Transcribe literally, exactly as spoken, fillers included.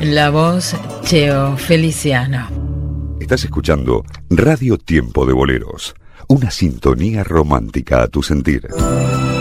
La voz Cheo Feliciano. Estás escuchando Radio Tiempo de Boleros, una sintonía romántica a tu sentir.